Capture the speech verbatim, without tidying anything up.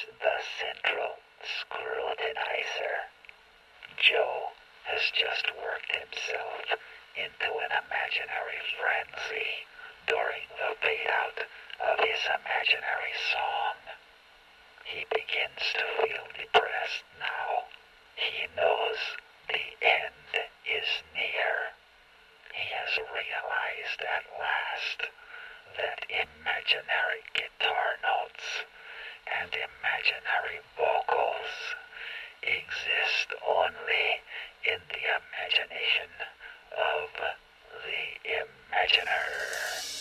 the central scrutinizer. Joe has just worked himself into an imaginary frenzy during the fade-out of his imaginary song. He begins to feel depressed now. He knows the end is near. He has realized at last that imaginary guitar notes and imaginary vocals exist only in the imagination of the imaginer.